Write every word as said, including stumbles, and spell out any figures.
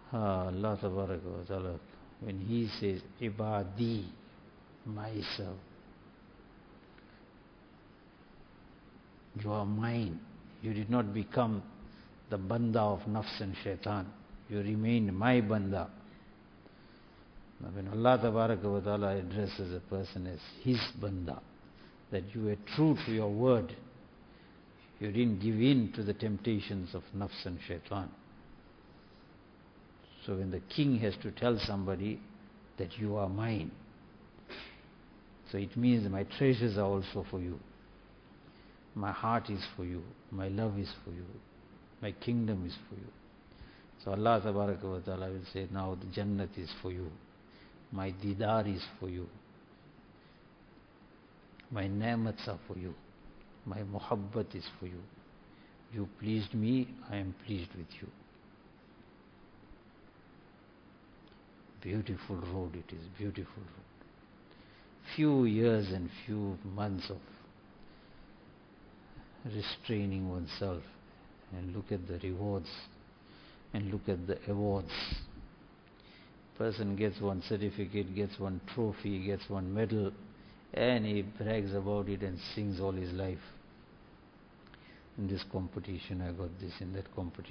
Ah, Allah Tabaraka wa Ta'ala, when He says, Ibadi, myself, you are mine. You did not become the banda of nafs and shaitan. You remain my banda. Now when Allah Tabaraka wa Ta'ala addresses a person as His banda, that you were true to your word, you didn't give in to the temptations of nafs and shaitan. So when the king has to tell somebody that you are mine, so it means my treasures are also for you. My heart is for you. My love is for you. My kingdom is for you. So Allah Tabaraka wa Ta'ala will say, now the Jannat is for you. My didar is for you. My ni'mats are for you. My muhabbat is for you. You pleased me, I am pleased with you. Beautiful road it is, beautiful road. Few years and few months of restraining oneself, and look at the rewards, and look at the awards. Person gets one certificate, gets one trophy, gets one medal, and he brags about it and sings all his life. In this competition I got this, in that competition